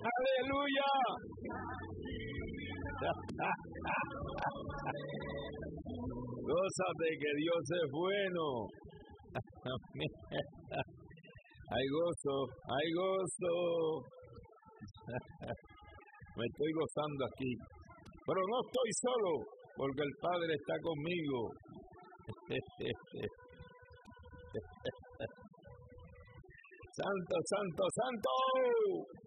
aleluya. Gózate que Dios es bueno. Hay gozo, hay gozo. Me estoy gozando aquí. Pero no estoy solo, porque el Padre está conmigo. Santo, santo, santo.